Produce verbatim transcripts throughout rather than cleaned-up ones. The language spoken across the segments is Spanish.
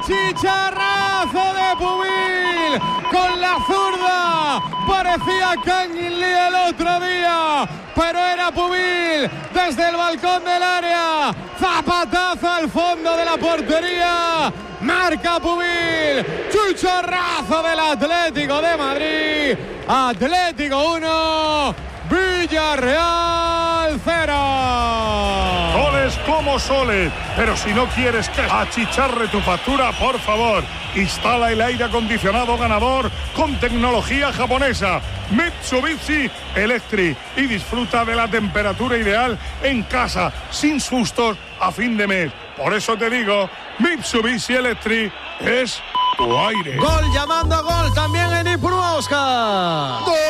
chicharrazo de Pubil con la zurda. Parecía Kangin Lee el otro día, pero era Pubil desde el balcón del área. Zapatazo al fondo de la portería. Marca Pubil. Chicharrazo del Atlético de Madrid. Atlético uno, Villarreal cero. Goles como soles, pero si no quieres que achicharre tu factura, por favor, instala el aire acondicionado ganador con tecnología japonesa Mitsubishi Electric y disfruta de la temperatura ideal en casa, sin sustos a fin de mes. Por eso te digo, Mitsubishi Electric es tu aire. Gol llamando a gol también en Ipurúa. ¡Gol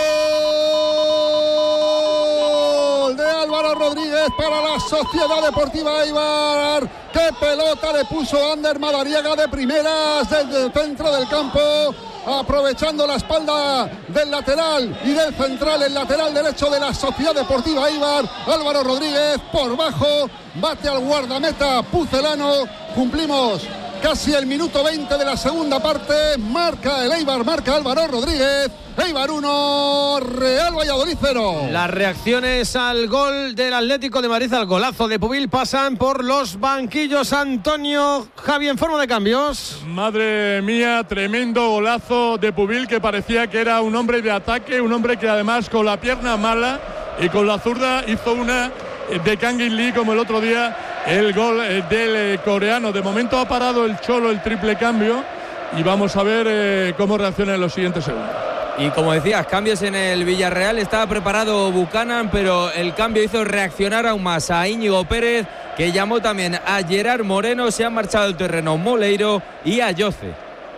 de Álvaro Rodríguez para la Sociedad Deportiva Eibar! ¡Qué pelota le puso Ander Madariaga de primeras desde el centro del campo! Aprovechando la espalda del lateral y del central, el lateral derecho de la Sociedad Deportiva Eibar, Álvaro Rodríguez por bajo, bate al guardameta Pucelano. Cumplimos casi el minuto veinte de la segunda parte. Marca el Eibar, marca Álvaro Rodríguez. Eibar uno, Real Valladolid cero. Las reacciones al gol del Atlético de Madrid, al golazo de Pubil, pasan por los banquillos. Antonio, Javi, en forma de cambios. Madre mía, tremendo golazo de Pubil, que parecía que era un hombre de ataque, un hombre que además con la pierna mala y con la zurda hizo una de Kangin Lee como el otro día el gol del coreano. De momento ha parado el Cholo el triple cambio y vamos a ver eh, cómo reacciona en los siguientes segundos. Y como decías, cambios en el Villarreal. Estaba preparado Buchanan, pero el cambio hizo reaccionar aún más a Íñigo Pérez, que llamó también a Gerard Moreno. Se han marchado del terreno Moleiro y Ayoce.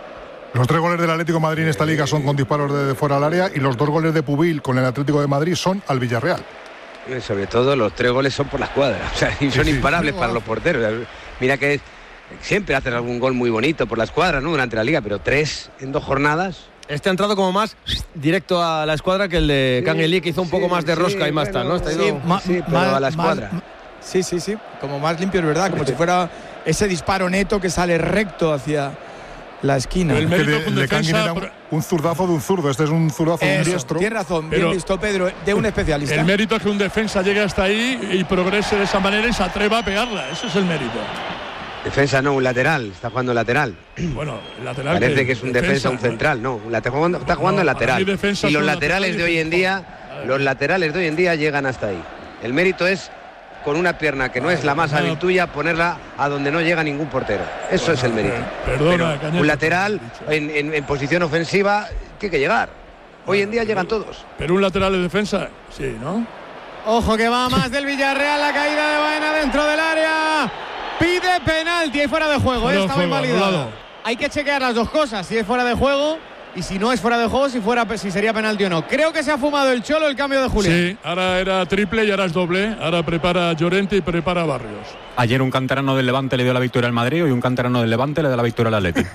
Los tres goles del Atlético de Madrid en esta liga son con disparos de fuera del área y los dos goles de Pubil con el Atlético de Madrid son al Villarreal. Sobre todo los tres goles son por la escuadra, o sea, y son sí, sí. imparables para los porteros. Mira que siempre hacen algún gol muy bonito por la escuadra, ¿no?, durante la liga, pero tres en dos jornadas. Este ha entrado como más directo a la escuadra que el de sí, Kangin Lee, que hizo un sí, poco más de rosca sí, y más bueno, tal, ¿no? Está sí, ido... ma, sí, pero ma, a la escuadra. Ma, sí, sí, sí, como más limpio, es verdad, como si fuera ese disparo neto que sale recto hacia la esquina. El mérito de, de Kangin era un, un zurdazo de un zurdo, este es un zurdazo de un diestro. Tienes razón, bien visto, Pedro, de un especialista. El mérito es que un defensa llegue hasta ahí y progrese de esa manera y se atreva a pegarla, eso es el mérito. Defensa no, un lateral, está jugando lateral. Bueno, el lateral. Parece que, que es un defensa, defensa un central, no, un lateral, está jugando el no, lateral. Y los laterales de hoy en día, los laterales de hoy en día llegan hasta ahí. El mérito es con una pierna que no es la más hábil tuya, ponerla a donde no llega ningún portero. Eso bueno, es el mérito. Perdona, Pero un lateral en, en, en posición ofensiva tiene que llegar. Hoy en día llegan todos. Pero un lateral de defensa, sí, ¿no? Ojo que va más del Villarreal, la caída de Baena dentro del área. Pide penalti, ahí fuera de juego, ¿eh? Estaba invalidado. Hay que chequear las dos cosas, si es fuera de juego y si no es fuera de juego, si fuera si sería penalti o no. Creo que se ha fumado el Cholo el cambio de Julián. Sí, ahora era triple y ahora es doble. Ahora prepara Llorente y prepara Barrios. Ayer un canterano del Levante le dio la victoria al Madrid y un canterano del Levante le da la victoria al Atlético.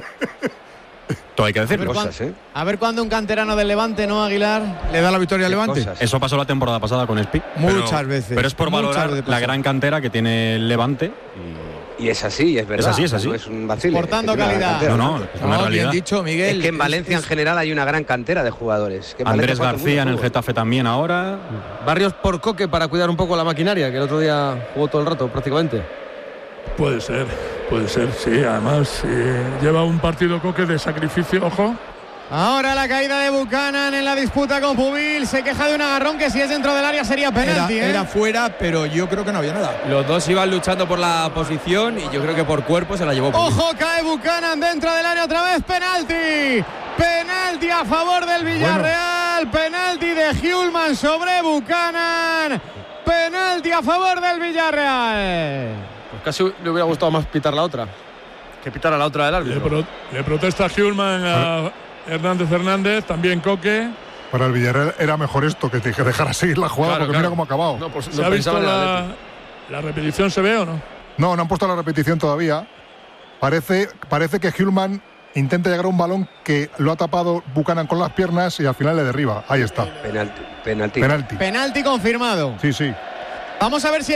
Todo hay que decir. A ver, cosas, cuando, ¿eh? a ver cuándo un canterano del Levante, ¿no, Aguilar? ¿Le da la victoria al Levante? Cosas. Eso pasó la temporada pasada con Espi. Muchas pero, veces. Pero es por valorar la gran cantera que tiene el Levante. Y... Y es así, es verdad. Es así, es así. No es un vacile. Portando calidad. No, no, es una no, realidad. Bien dicho, Miguel. Es que en Valencia es, es... en general hay una gran cantera de jugadores. Que Andrés García en el Getafe también ahora. Barrios por Coque para cuidar un poco la maquinaria, que el otro día jugó todo el rato prácticamente. Puede ser, puede ser, sí. Además, eh, lleva un partido Coque de sacrificio, ojo. Ahora la caída de Buchanan en la disputa con Pubil. Se queja de un agarrón que si es dentro del área sería penalti. Era, ¿eh? era fuera, pero yo creo que no había nada. Los dos iban luchando por la posición y yo creo que por cuerpo se la llevó Pubil. Ojo, cae Buchanan dentro del área otra vez. Penalti. Penalti a favor del Villarreal. Bueno. Penalti de Hjulman sobre Buchanan. Penalti a favor del Villarreal. Pues casi le hubiera gustado más pitar la otra que pitar a la otra del árbitro. Le, pro, le protesta Hjulman a Hernández Hernández, también Coque. Para el Villarreal era mejor esto que te dejara seguir la jugada, claro, porque claro. Mira cómo ha acabado. No, pues, ¿Se no ha visto la, la repetición? ¿Se ve o no? No, no han puesto la repetición todavía. Parece, parece que Hjulman intenta llegar a un balón que lo ha tapado Buchanan con las piernas y al final le derriba. Ahí está. Penalti. Penalti. Penalti. Penalti confirmado. Sí, sí. Vamos a ver si